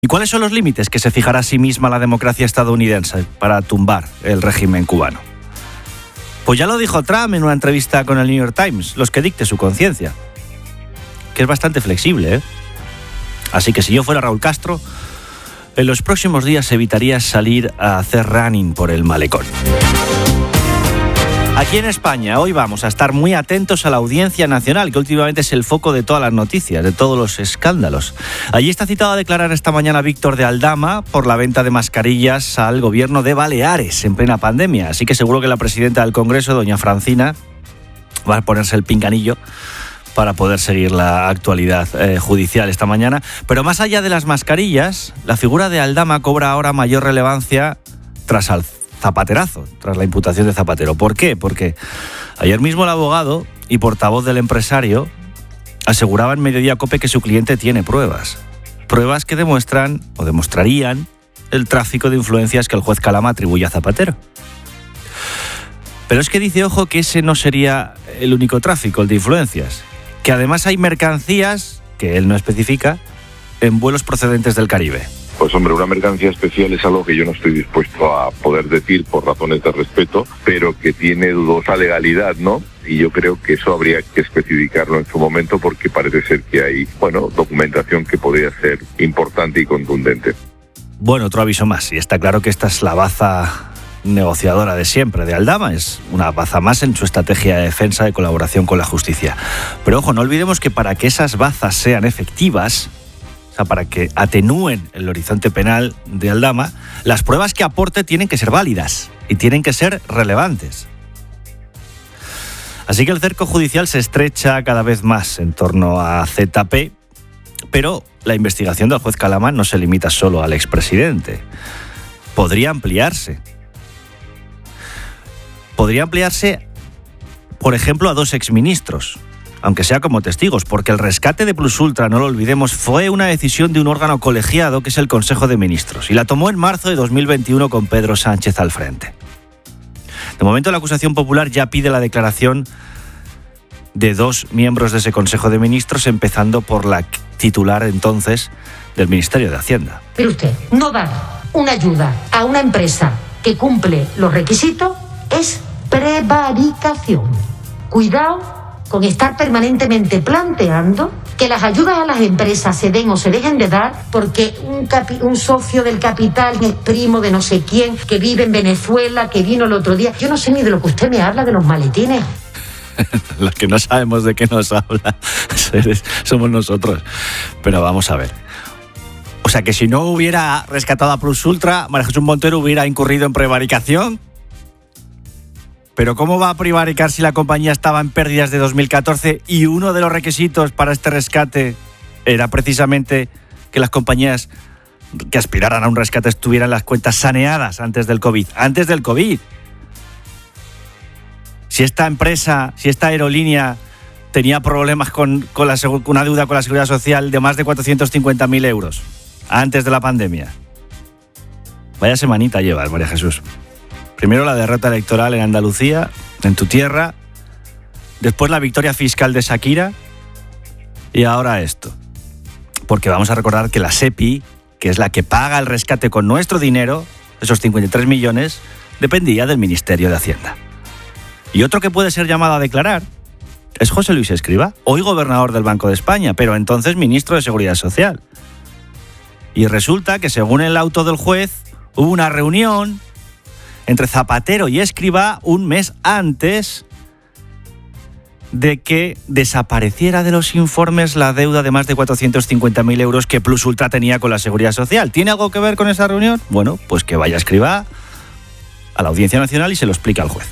¿Y cuáles son los límites que se fijará a sí misma la democracia estadounidense para tumbar el régimen cubano? Pues ya lo dijo Trump en una entrevista con el New York Times, los que dicte su conciencia, que es bastante flexible, ¿eh? Así que si yo fuera Raúl Castro, en los próximos días evitaría salir a hacer running por el malecón. Aquí en España, hoy vamos a estar muy atentos a la Audiencia Nacional, que últimamente es el foco de todas las noticias, de todos los escándalos. Allí está citado a declarar esta mañana Víctor de Aldama por la venta de mascarillas al gobierno de Baleares en plena pandemia. Así que seguro que la presidenta del Congreso, doña Francina, va a ponerse el pinganillo para poder seguir la actualidad judicial esta mañana. Pero más allá de las mascarillas, la figura de Aldama cobra ahora mayor relevancia tras el zapaterazo, tras la imputación de Zapatero. ¿Por qué? Porque ayer mismo el abogado y portavoz del empresario aseguraba en Mediodía COPE que su cliente tiene pruebas que demuestran o demostrarían el tráfico de influencias que el juez Calama atribuye a Zapatero. Pero es que dice, ojo, que ese no sería el único tráfico, el de influencias, que además hay mercancías, que él no especifica, en vuelos procedentes del Caribe. Pues hombre, una mercancía especial es algo que yo no estoy dispuesto a poder decir por razones de respeto, pero que tiene dudosa legalidad, ¿no? Y yo creo que eso habría que especificarlo en su momento porque parece ser que hay, documentación que podría ser importante y contundente. Bueno, otro aviso más, y está claro que esta es la baza negociadora de siempre de Aldama, es una baza más en su estrategia de defensa de colaboración con la justicia. Pero ojo, no olvidemos que para que esas bazas sean efectivas, o sea, para que atenúen el horizonte penal de Aldama, las pruebas que aporte tienen que ser válidas y tienen que ser relevantes. Así que el cerco judicial se estrecha cada vez más en torno a ZP, pero la investigación del juez Calama no se limita solo al expresidente. Podría ampliarse. Podría ampliarse, por ejemplo, a 2 exministros, aunque sea como testigos, porque el rescate de Plus Ultra, no lo olvidemos, fue una decisión de un órgano colegiado que es el Consejo de Ministros, y la tomó en marzo de 2021 con Pedro Sánchez al frente. De momento la acusación popular ya pide la declaración de 2 miembros de ese Consejo de Ministros, empezando por la titular entonces del Ministerio de Hacienda. Pero usted, no dar una ayuda a una empresa que cumple los requisitos es prevaricación. Cuidado con estar permanentemente planteando que las ayudas a las empresas se den o se dejen de dar porque un socio del capital es primo de no sé quién, que vive en Venezuela, que vino el otro día. Yo no sé ni de lo que usted me habla de los maletines. Los que no sabemos de qué nos habla somos nosotros. Pero vamos a ver. O sea, que si no hubiera rescatado a Plus Ultra, María Jesús Montero hubiera incurrido en prevaricación. Pero ¿cómo va a prevaricar si la compañía estaba en pérdidas de 2014 y uno de los requisitos para este rescate era precisamente que las compañías que aspiraran a un rescate estuvieran las cuentas saneadas antes del COVID? Antes del COVID. Si esta empresa, si esta aerolínea tenía problemas con una deuda con la Seguridad Social de más de 450.000 euros antes de la pandemia. Vaya semanita llevas, María Jesús. Primero la derrota electoral en Andalucía, en tu tierra, después la victoria fiscal de Shakira y ahora esto. Porque vamos a recordar que la SEPI, que es la que paga el rescate con nuestro dinero, esos 53 millones, dependía del Ministerio de Hacienda. Y otro que puede ser llamado a declarar es José Luis Escrivá, hoy gobernador del Banco de España, pero entonces ministro de Seguridad Social. Y resulta que según el auto del juez, hubo una reunión entre Zapatero y Escrivá un mes antes de que desapareciera de los informes la deuda de más de 450.000 euros que Plus Ultra tenía con la Seguridad Social. ¿Tiene algo que ver con esa reunión? Bueno, pues que vaya Escrivá a la Audiencia Nacional y se lo explique al juez.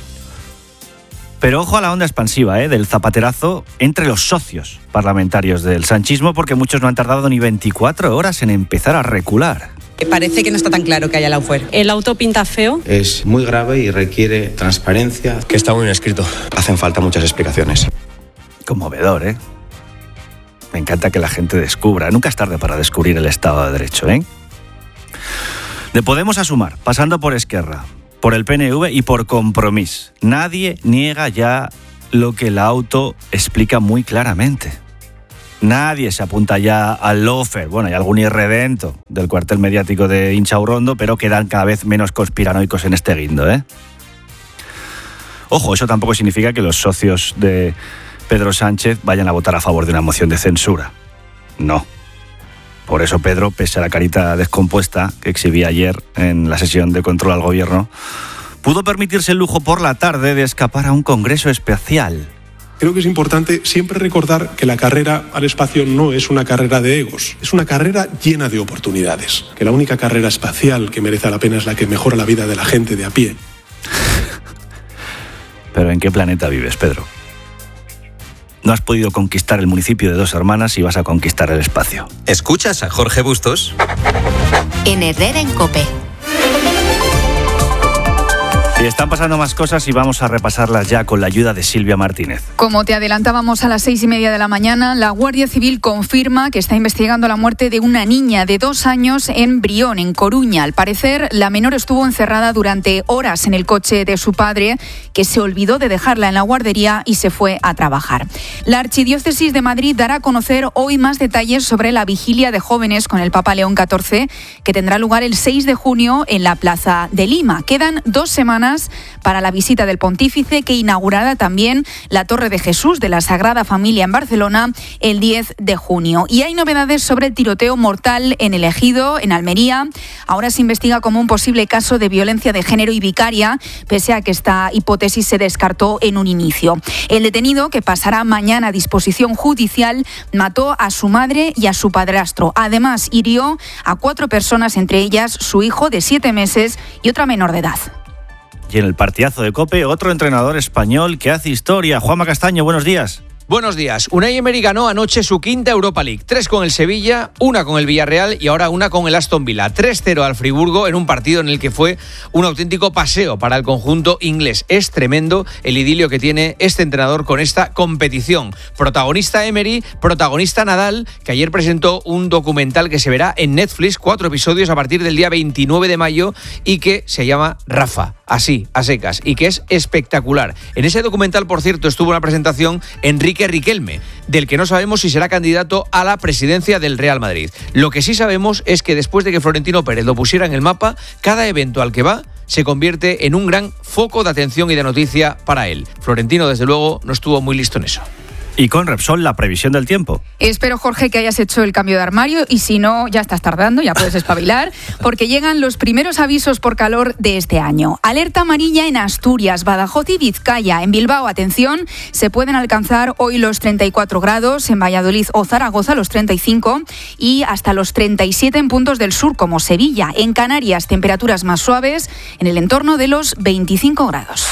Pero ojo a la onda expansiva del zapaterazo entre los socios parlamentarios del sanchismo, porque muchos no han tardado ni 24 horas en empezar a recular. Parece que no está tan claro que haya lawfare. ¿El auto pinta feo? Es muy grave y requiere transparencia. Que está muy bien escrito. Hacen falta muchas explicaciones. Conmovedor, ¿eh? Me encanta que la gente descubra. Nunca es tarde para descubrir el Estado de Derecho, ¿eh? De Podemos a Sumar, pasando por Esquerra, por el PNV y por Compromís. Nadie niega ya lo que el auto explica muy claramente. Nadie se apunta ya al lawfare. Bueno, hay algún irredento del cuartel mediático de Inchaurrondo, pero quedan cada vez menos conspiranoicos en este guindo, ¿eh? Ojo, eso tampoco significa que los socios de Pedro Sánchez vayan a votar a favor de una moción de censura. No. Por eso Pedro, pese a la carita descompuesta que exhibía ayer en la sesión de control al gobierno, pudo permitirse el lujo por la tarde de escapar a un congreso especial. Creo que es importante siempre recordar que la carrera al espacio no es una carrera de egos, es una carrera llena de oportunidades. Que la única carrera espacial que merece la pena es la que mejora la vida de la gente de a pie. ¿Pero en qué planeta vives, Pedro? No has podido conquistar el municipio de Dos Hermanas y vas a conquistar el espacio. ¿Escuchas a Jorge Bustos? En Herrera en COPE. Y están pasando más cosas y vamos a repasarlas ya con la ayuda de Silvia Martínez. Como te adelantábamos a las 6:30 de la mañana, la Guardia Civil confirma que está investigando la muerte de una niña de 2 años en Brión, en Coruña. Al parecer, la menor estuvo encerrada durante horas en el coche de su padre, que se olvidó de dejarla en la guardería y se fue a trabajar. La Archidiócesis de Madrid dará a conocer hoy más detalles sobre la vigilia de jóvenes con el Papa León XIV, que tendrá lugar el 6 de junio en la Plaza de Lima. Quedan 2 semanas para la visita del pontífice, que inaugurará también la Torre de Jesús de la Sagrada Familia en Barcelona el 10 de junio. Y hay novedades sobre el tiroteo mortal en El Ejido, en Almería. Ahora se investiga como un posible caso de violencia de género y vicaria, pese a que esta hipótesis se descartó en un inicio. El detenido, que pasará mañana a disposición judicial, mató a su madre y a su padrastro. Además, hirió a 4 personas, entre ellas su hijo de 7 meses y otra menor de edad. Y en el partidazo de COPE, otro entrenador español que hace historia. Juanma Castaño, buenos días. Buenos días. Unai Emery ganó anoche su 5ª Europa League. 3 con el Sevilla, 1 con el Villarreal y ahora 1 con el Aston Villa. 3-0 al Friburgo en un partido en el que fue un auténtico paseo para el conjunto inglés. Es tremendo el idilio que tiene este entrenador con esta competición. Protagonista Emery, protagonista Nadal, que ayer presentó un documental que se verá en Netflix, 4 episodios a partir del día 29 de mayo y que se llama Rafa, así, a secas, y que es espectacular. En ese documental, por cierto, estuvo una presentación Enrique Riquelme, del que no sabemos si será candidato a la presidencia del Real Madrid. Lo que sí sabemos es que después de que Florentino Pérez lo pusiera en el mapa, cada evento al que va se convierte en un gran foco de atención y de noticia para él. Florentino, desde luego, no estuvo muy listo en eso. Y con Repsol, la previsión del tiempo. Espero, Jorge, que hayas hecho el cambio de armario y si no, ya estás tardando, ya puedes espabilar, porque llegan los primeros avisos por calor de este año. Alerta amarilla en Asturias, Badajoz y Vizcaya. En Bilbao, atención, se pueden alcanzar hoy los 34 grados, en Valladolid o Zaragoza los 35 y hasta los 37 en puntos del sur como Sevilla. En Canarias, temperaturas más suaves en el entorno de los 25 grados.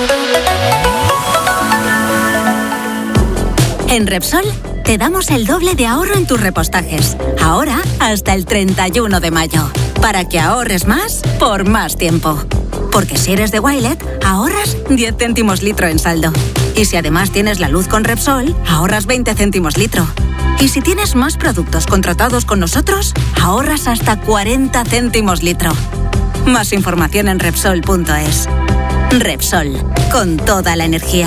En Repsol te damos el doble de ahorro en tus repostajes. Ahora hasta el 31 de mayo. Para que ahorres más por más tiempo. Porque si eres de Wilet, ahorras 10 céntimos litro en saldo. Y si además tienes la luz con Repsol, ahorras 20 céntimos litro. Y si tienes más productos contratados con nosotros, ahorras hasta 40 céntimos litro. Más información en Repsol.es. Repsol, con toda la energía.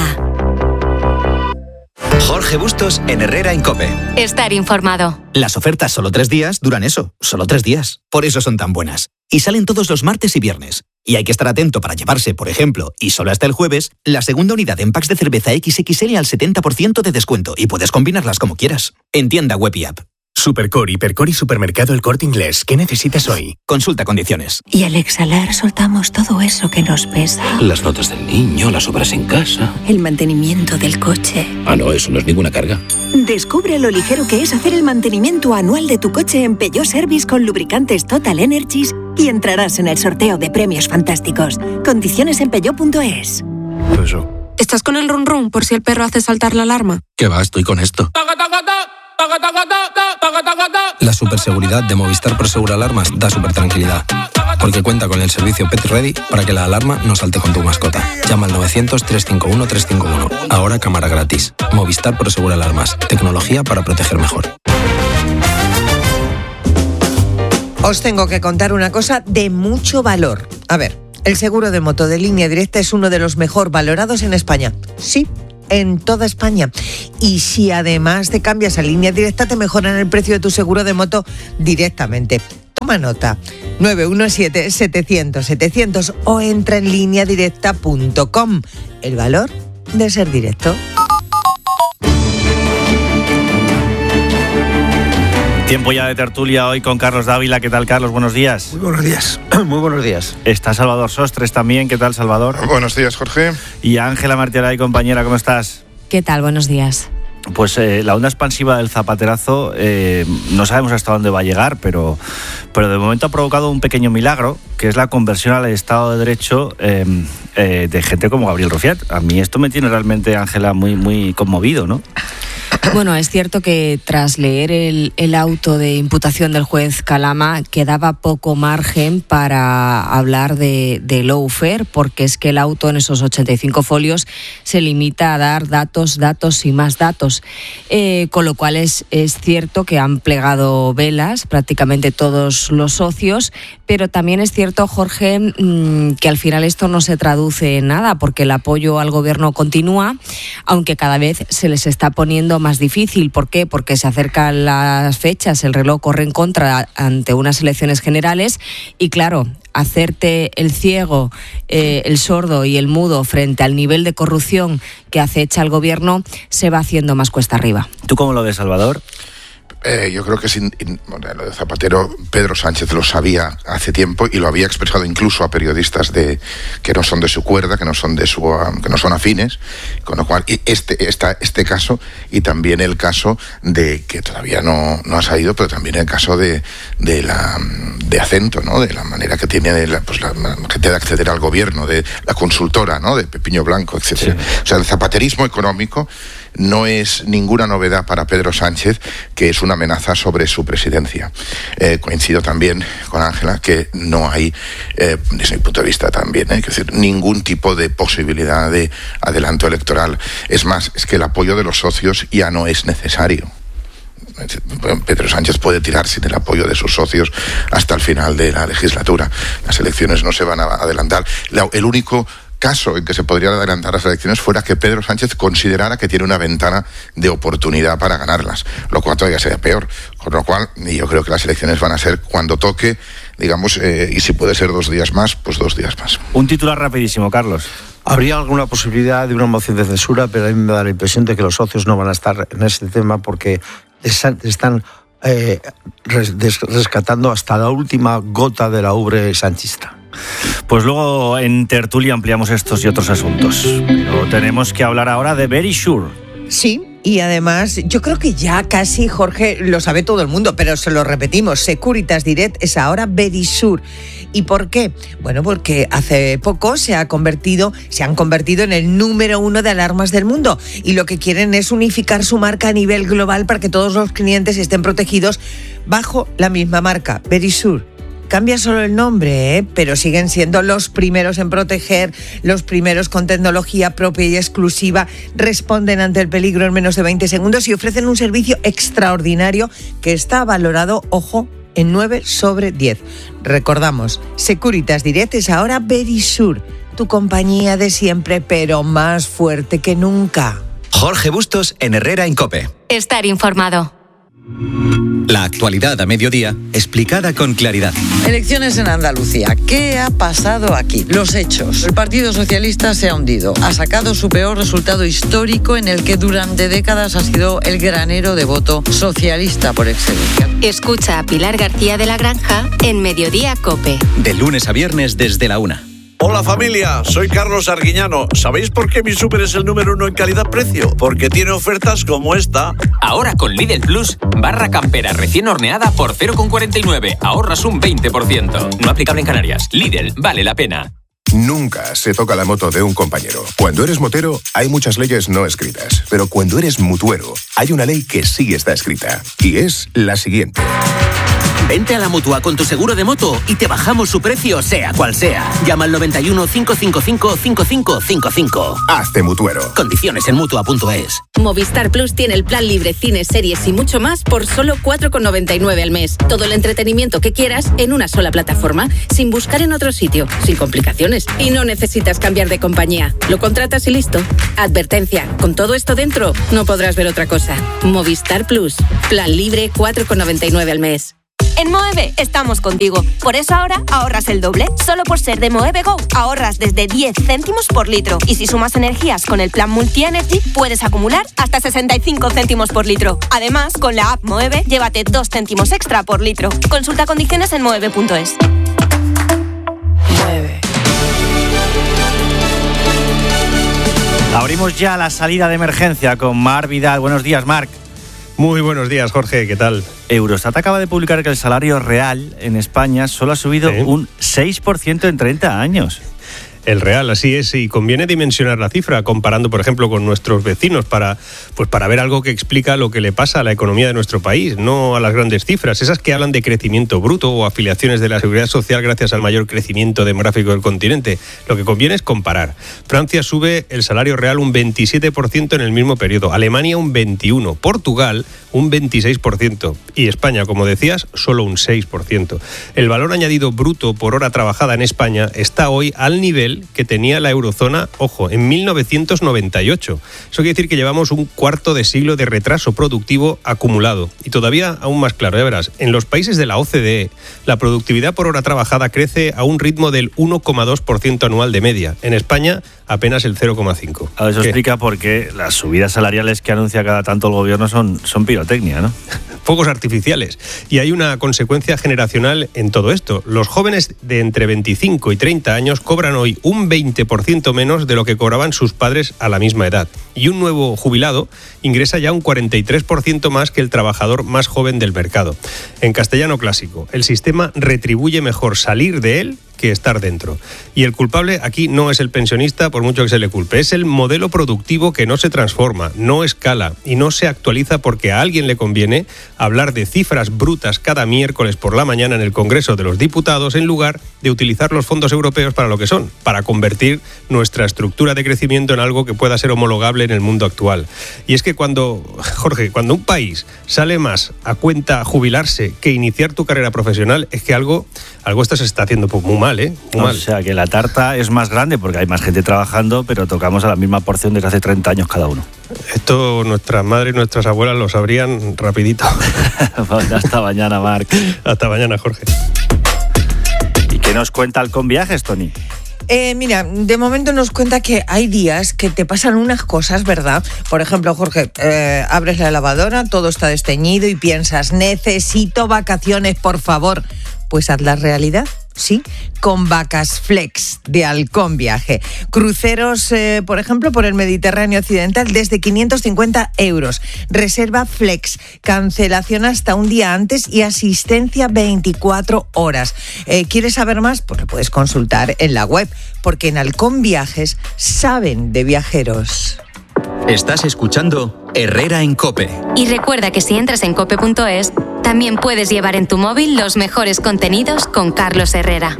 Jorge Bustos en Herrera en COPE. Estar informado. Las ofertas solo 3 días duran eso, solo 3 días. Por eso son tan buenas. Y salen todos los martes y viernes. Y hay que estar atento para llevarse, por ejemplo, y solo hasta el jueves, la segunda unidad en packs de cerveza XXL al 70% de descuento. Y puedes combinarlas como quieras. En tienda web y app. Supercore, Hipercore y Supermercado El Corte Inglés. ¿Qué necesitas hoy? Consulta condiciones. Y al exhalar soltamos todo eso que nos pesa. Las notas del niño, las obras en casa. El mantenimiento del coche. Ah, no, eso no es ninguna carga. Descubre lo ligero que es hacer el mantenimiento anual de tu coche en Peugeot Service con lubricantes Total Energies y entrarás en el sorteo de premios fantásticos. Condiciones en peugeot.es. Eso. ¿Estás con el run run por si el perro hace saltar la alarma? ¿Qué va? Estoy con esto. La superseguridad de Movistar Prosegur Alarmas da supertranquilidad, porque cuenta con el servicio Pet Ready para que la alarma no salte con tu mascota. Llama al 900-351-351. Ahora cámara gratis. Movistar Prosegur Alarmas. Tecnología para proteger mejor. Os tengo que contar una cosa de mucho valor. A ver, el seguro de moto de Línea Directa es uno de los mejor valorados en España. Sí, en toda España. Y si además te cambias a Línea Directa, te mejoran el precio de tu seguro de moto directamente. Toma nota, 917-700-700 o entra en lineadirecta.com. El valor de ser directo. Tiempo ya de tertulia hoy con Carlos Dávila. ¿Qué tal, Carlos? Buenos días. Muy buenos días. Muy buenos días. Está Salvador Sostres también. ¿Qué tal, Salvador? Buenos días, Jorge. Y Ángela Martialay, compañera, ¿cómo estás? ¿Qué tal? Buenos días. Pues la onda expansiva del zapaterazo no sabemos hasta dónde va a llegar, pero de momento ha provocado un pequeño milagro, que es la conversión al Estado de Derecho de gente como Gabriel Rufián. A mí esto me tiene realmente, Ángela, muy, muy conmovido, ¿no? Bueno, es cierto que tras leer el auto de imputación del juez Calama quedaba poco margen para hablar de lawfare, porque es que el auto en esos 85 folios se limita a dar datos y más datos. Con lo cual es cierto que han plegado velas prácticamente todos los socios, pero también es cierto, Jorge, que al final esto no se traduce en nada, porque el apoyo al gobierno continúa, aunque cada vez se les está poniendo más difícil. ¿Por qué? Porque se acercan las fechas, el reloj corre en contra ante unas elecciones generales y, claro, hacerte el ciego, el sordo y el mudo frente al nivel de corrupción que acecha el gobierno se va haciendo más cuesta arriba. ¿Tú cómo lo ves, Salvador? Yo creo que lo de Zapatero, Pedro Sánchez lo sabía hace tiempo y lo había expresado incluso a periodistas que no son de su cuerda, que no son afines, con lo cual este caso y también el caso de que todavía no ha salido, pero también el caso de Acento, ¿no? De la manera que tiene la gente de acceder al gobierno, de la consultora, ¿no? De Pepiño Blanco, etcétera. Sí. O sea, el zapaterismo económico no es ninguna novedad para Pedro Sánchez, que es una amenaza sobre su presidencia. Coincido también con Ángela que no hay, desde mi punto de vista también, es decir, ningún tipo de posibilidad de adelanto electoral. Es más, es que el apoyo de los socios ya no es necesario. Pedro Sánchez puede tirar sin el apoyo de sus socios hasta el final de la legislatura. Las elecciones no se van a adelantar. El único caso en que se podrían adelantar las elecciones fuera que Pedro Sánchez considerara que tiene una ventana de oportunidad para ganarlas, lo cual todavía sería peor. Con lo cual, yo creo que las elecciones van a ser cuando toque, digamos, y si puede ser 2 días más, pues 2 días más. Un titular rapidísimo, Carlos. Habría alguna posibilidad de una moción de censura, pero a mí me da la impresión de que los socios no van a estar en ese tema porque están rescatando hasta la última gota de la ubre sanchista. Pues luego en tertulia ampliamos estos y otros asuntos. Pero tenemos que hablar ahora de Verisure. Sí, y además yo creo que ya casi, Jorge, lo sabe todo el mundo, pero se lo repetimos, Securitas Direct es ahora Verisure. ¿Y por qué? Bueno, porque hace poco se han convertido en el número 1 de alarmas del mundo y lo que quieren es unificar su marca a nivel global para que todos los clientes estén protegidos bajo la misma marca, Verisure. Cambia solo el nombre, pero siguen siendo los primeros en proteger, los primeros con tecnología propia y exclusiva, responden ante el peligro en menos de 20 segundos y ofrecen un servicio extraordinario que está valorado, ojo, en 9 sobre 10. Recordamos, Securitas Direct es ahora Verisure, tu compañía de siempre, pero más fuerte que nunca. Jorge Bustos en Herrera en COPE. Estar informado. La actualidad a mediodía, explicada con claridad. Elecciones en Andalucía. ¿Qué ha pasado aquí? Los hechos. El Partido Socialista se ha hundido. Ha sacado su peor resultado histórico en el que durante décadas ha sido el granero de voto socialista por excelencia. Escucha a Pilar García de la Granja en Mediodía COPE. De lunes a viernes desde la 1. Hola familia, soy Carlos Arguiñano. ¿Sabéis por qué mi súper es el número 1 en calidad-precio? Porque tiene ofertas como esta. Ahora con Lidl Plus, barra campera recién horneada por 0,49. Ahorras un 20%. No aplicable en Canarias. Lidl, vale la pena. Nunca se toca la moto de un compañero. Cuando eres motero, hay muchas leyes no escritas. Pero cuando eres mutuero, hay una ley que sí está escrita. Y es la siguiente. Vente a la Mutua con tu seguro de moto y te bajamos su precio sea cual sea. Llama al 91 555 5555. Hazte mutuero. Condiciones en Mutua.es. Movistar Plus tiene el plan libre, cines, series y mucho más por solo 4,99 al mes. Todo el entretenimiento que quieras en una sola plataforma, sin buscar en otro sitio, sin complicaciones. Y no necesitas cambiar de compañía. Lo contratas y listo. Advertencia, con todo esto dentro, no podrás ver otra cosa. Movistar Plus. Plan libre, 4,99 al mes. En Moeve estamos contigo. Por eso ahora ahorras el doble. Solo por ser de Moeve Go ahorras desde 10 céntimos por litro. Y si sumas energías con el plan Multi-Energy, puedes acumular hasta 65 céntimos por litro. Además, con la app Moeve, llévate 2 céntimos extra por litro. Consulta condiciones en moeve.es. Mueve. Abrimos ya la salida de emergencia con Marc Vidal. Buenos días, Marc. Muy buenos días, Jorge, ¿qué tal? Eurostat acaba de publicar que el salario real en España solo ha subido un 6% en 30 años. El real, así es, y conviene dimensionar la cifra comparando, por ejemplo, con nuestros vecinos para ver algo que explica lo que le pasa a la economía de nuestro país, no a las grandes cifras, esas que hablan de crecimiento bruto o afiliaciones de la seguridad social gracias al mayor crecimiento demográfico del continente. Lo que conviene es comparar. Francia sube el salario real un 27% en el mismo periodo, Alemania un 21%, Portugal un 26% y España, como decías, solo un 6%. El valor añadido bruto por hora trabajada en España está hoy al nivel que tenía la eurozona, ojo, en 1998. Eso quiere decir que llevamos un cuarto de siglo de retraso productivo acumulado. Y todavía aún más claro, ya verás, en los países de la OCDE, la productividad por hora trabajada crece a un ritmo del 1,2% anual de media. En España, apenas el 0,5%. A ver, eso explica por qué las subidas salariales que anuncia cada tanto el gobierno son pirotecnia, ¿no? Fuegos artificiales. Y hay una consecuencia generacional en todo esto. Los jóvenes de entre 25 y 30 años cobran hoy un 20% menos de lo que cobraban sus padres a la misma edad. Y un nuevo jubilado ingresa ya un 43% más que el trabajador más joven del mercado. En castellano clásico, el sistema retribuye mejor salir de él que estar dentro. Y el culpable aquí no es el pensionista, por mucho que se le culpe, es el modelo productivo que no se transforma, no escala y no se actualiza porque a alguien le conviene hablar de cifras brutas cada miércoles por la mañana en el Congreso de los Diputados en lugar de utilizar los fondos europeos para lo que son, para convertir nuestra estructura de crecimiento en algo que pueda ser homologable en el mundo actual. Y es que cuando un país sale más a cuenta jubilarse que iniciar tu carrera profesional, es que algo esto se está haciendo muy mal, ¿eh? Muy mal. O sea, que la tarta es más grande porque hay más gente trabajando, pero tocamos a la misma porción desde hace 30 años cada uno. Esto nuestras madres y nuestras abuelas lo sabrían rapidito. Hasta mañana, Marc. Hasta mañana, Jorge. ¿Y qué nos cuenta Halcón Viajes, Tony? Mira, de momento nos cuenta que hay días que te pasan unas cosas, ¿verdad? Por ejemplo, Jorge, abres la lavadora, todo está desteñido y piensas, necesito vacaciones, por favor. Pues haz la realidad, sí, con Vacas Flex de Halcón Viaje. Cruceros, por ejemplo, por el Mediterráneo Occidental desde 550 €. Reserva Flex, cancelación hasta un día antes y asistencia 24 horas. ¿Quieres saber más? Pues lo puedes consultar en la web, porque en Halcón Viajes saben de viajeros. Estás escuchando Herrera en COPE. Y recuerda que si entras en cope.es, también puedes llevar en tu móvil los mejores contenidos con Carlos Herrera.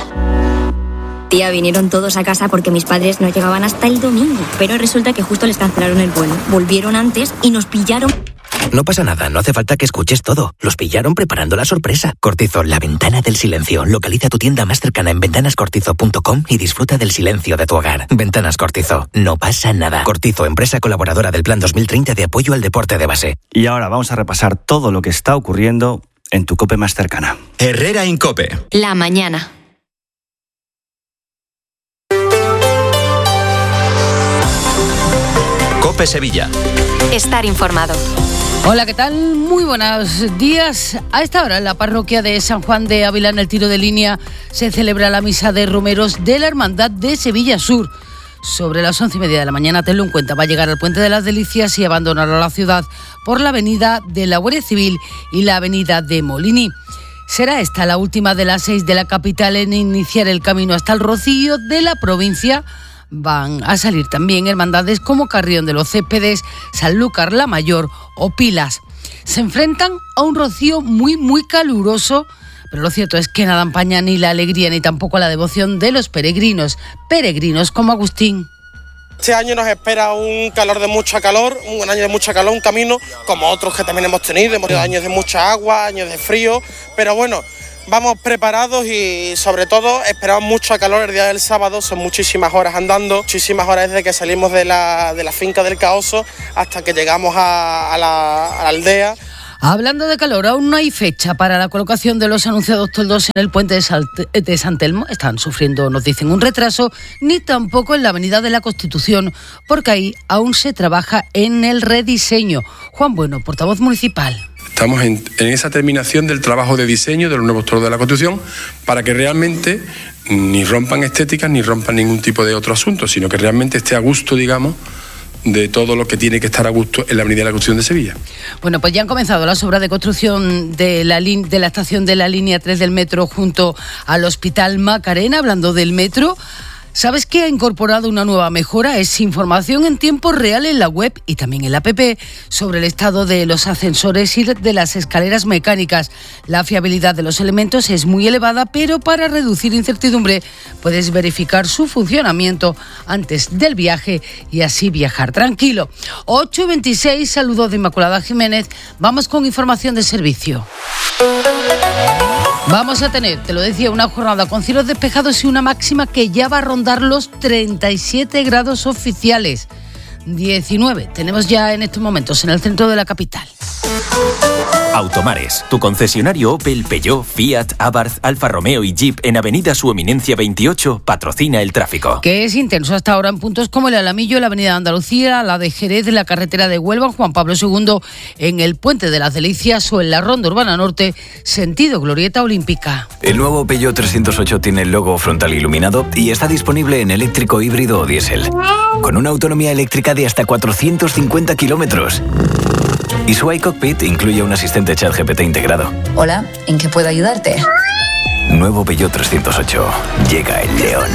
Tía, vinieron todos a casa porque mis padres no llegaban hasta el domingo. Pero resulta que justo les cancelaron el vuelo. Volvieron antes y nos pillaron. No pasa nada, no hace falta que escuches todo. Los pillaron preparando la sorpresa. Cortizo, la ventana del silencio. Localiza tu tienda más cercana en ventanascortizo.com y disfruta del silencio de tu hogar. Ventanas Cortizo, no pasa nada. Cortizo, empresa colaboradora del Plan 2030 de apoyo al deporte de base. Y ahora vamos a repasar todo lo que está ocurriendo en tu COPE más cercana. Herrera en COPE. La mañana. COPE Sevilla. Estar informado. Hola, ¿qué tal? Muy buenos días. A esta hora en la parroquia de San Juan de Ávila, en el Tiro de Línea, se celebra la misa de romeros de la Hermandad de Sevilla Sur. Sobre las 11:30 de la mañana, tenlo en cuenta, va a llegar al Puente de las Delicias y abandonará la ciudad por la avenida de la Guardia Civil y la avenida de Molini. Será esta la última de las 6 de la capital en iniciar el camino hasta el Rocío de la provincia. Van a salir también hermandades como Carrión de los Céspedes, Sanlúcar la Mayor o Pilas. se enfrentan a un rocío muy, muy caluroso, pero lo cierto es que nada empaña ni la alegría ni tampoco la devoción de los peregrinos como Agustín. Este año nos espera un calor de mucha calor, un año de mucha calor, un camino como otros que también hemos tenido años de mucha agua, años de frío, pero bueno, vamos preparados y sobre todo esperamos mucho calor el día del sábado. Son muchísimas horas andando, muchísimas horas desde que salimos de la finca del Caoso hasta que llegamos a la aldea. Hablando de calor, aún no hay fecha para la colocación de los anunciados toldos en el puente de San Telmo. Están sufriendo, nos dicen, un retraso, ni tampoco en la avenida de la Constitución, porque ahí aún se trabaja en el rediseño. Juan Bueno, portavoz municipal. Estamos en esa terminación del trabajo de diseño de los nuevos toldos de la Constitución para que realmente ni rompan estéticas ni rompan ningún tipo de otro asunto, sino que realmente esté a gusto, digamos, de todo lo que tiene que estar a gusto en la avenida de la Constitución de Sevilla. Bueno, pues ya han comenzado las obras de construcción de la estación de la línea 3 del metro junto al Hospital Macarena. Hablando del metro, ¿sabes qué ha incorporado una nueva mejora? Es información en tiempo real en la web y también en la app sobre el estado de los ascensores y de las escaleras mecánicas. La fiabilidad de los elementos es muy elevada, pero para reducir incertidumbre puedes verificar su funcionamiento antes del viaje y así viajar tranquilo. 8:26, saludos de Inmaculada Jiménez. Vamos con información de servicio. Vamos a tener, te lo decía, una jornada con cielos despejados y una máxima que ya va a rondar los 37 grados oficiales. 19 tenemos ya en estos momentos en el centro de la capital. Automares, tu concesionario Opel, Peugeot, Fiat, Abarth, Alfa Romeo y Jeep en Avenida Su Eminencia 28 patrocina el tráfico. Que es intenso hasta ahora en puntos como el Alamillo, la Avenida de Andalucía, la de Jerez, la carretera de Huelva, Juan Pablo II, en el Puente de las Delicias o en la Ronda Urbana Norte, sentido Glorieta Olímpica. El nuevo Peugeot 308 tiene el logo frontal iluminado y está disponible en eléctrico, híbrido o diésel, con una autonomía eléctrica de hasta 450 kilómetros. Y su iCockpit incluye un asistente ChatGPT integrado. Hola, ¿en qué puedo ayudarte? Nuevo Peugeot 308. Llega el león.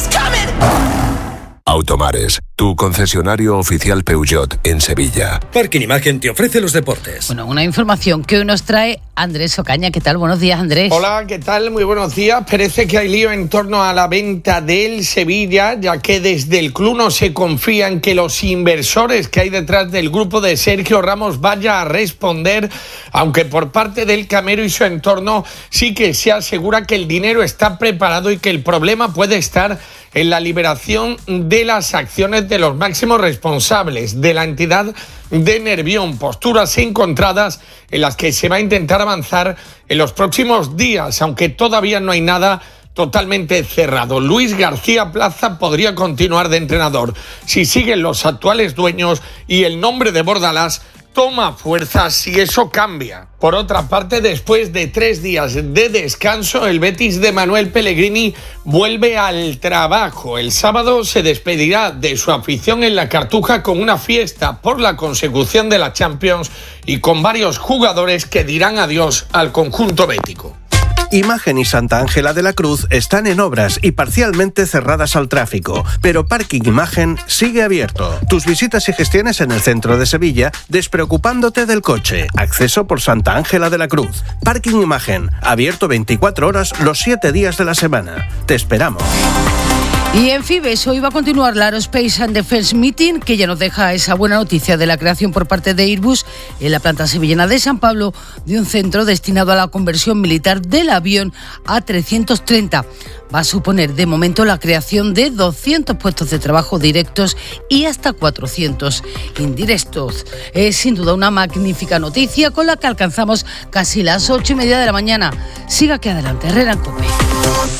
Automares, tu concesionario oficial Peugeot en Sevilla. Parking Imagen te ofrece los deportes. Bueno, una información que hoy nos trae Andrés Ocaña. ¿Qué tal? Buenos días, Andrés. Hola, ¿qué tal? Muy buenos días. Parece que hay lío en torno a la venta del Sevilla, ya que desde el club no se confía en que los inversores que hay detrás del grupo de Sergio Ramos vaya a responder, aunque por parte del Camero y su entorno sí que se asegura que el dinero está preparado y que el problema puede estar en la liberación de las acciones de los máximos responsables de la entidad de Nervión. Posturas encontradas en las que se va a intentar avanzar en los próximos días, aunque todavía no hay nada totalmente cerrado. Luis García Plaza podría continuar de entrenador si siguen los actuales dueños y el nombre de Bordalás toma fuerza si eso cambia. Por otra parte, después de 3 días de descanso, el Betis de Manuel Pellegrini vuelve al trabajo. El sábado se despedirá de su afición en la Cartuja con una fiesta por la consecución de la Champions y con varios jugadores que dirán adiós al conjunto bético. Imagen y Santa Ángela de la Cruz están en obras y parcialmente cerradas al tráfico, pero Parking Imagen sigue abierto. Tus visitas y gestiones en el centro de Sevilla, despreocupándote del coche. Acceso por Santa Ángela de la Cruz. Parking Imagen, abierto 24 horas los 7 días de la semana. Te esperamos. Y en Fibes hoy va a continuar la Aerospace and Defense Meeting, que ya nos deja esa buena noticia de la creación por parte de Airbus en la planta sevillana de San Pablo de un centro destinado a la conversión militar del avión A330. Va a suponer de momento la creación de 200 puestos de trabajo directos y hasta 400 indirectos. Es sin duda una magnífica noticia con la que alcanzamos casi las 8:30 de la mañana. Siga aquí adelante, Herrera en COPE.